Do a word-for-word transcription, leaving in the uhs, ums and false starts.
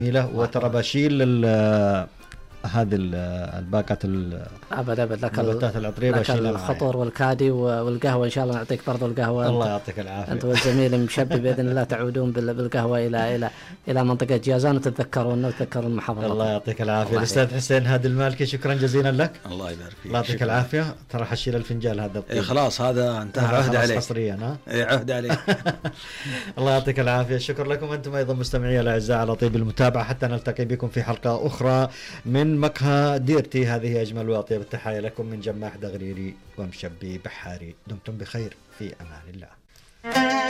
جميلة. وترى بشيل هذه الباقات ابد ابد لك النباتات العطريه بشيل الخطر والكادي والقهوه. ان شاء الله نعطيك برضو القهوه. الله يعطيك العافيه انت والزميل المشبي باذن الله تعودون بالقهوه الى الى الى منطقه جازان وتتذكرون وتتذكرون المحافظه. الله يعطيك العافيه. الاستاذ حسين هادي المالكي شكرا جزيلا لك. الله يبارك فيك. الله يعطيك العافيه. ترى حشيل الفنجان هذا إيه خلاص هذا انتهى عهد عليه حصريا. ها إيه عهد عليه. الله يعطيك العافيه. شكرا لكم انتم ايضا مستمعي الاعزاء على طيب المتابعه، حتى نلتقي بكم في حلقه اخرى من مقهى ديرتي. هذه اجمل واطيب التحايا لكم من جماح دغريري ومشبي بحاري. دمتم بخير في امان الله.